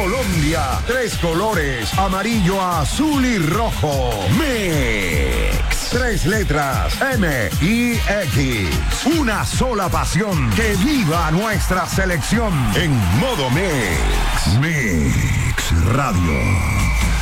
Colombia, 3 colores, amarillo, azul y rojo. Mix. 3 letras, M y X. Una sola pasión. Que viva nuestra selección en modo Mix. Mix Radio.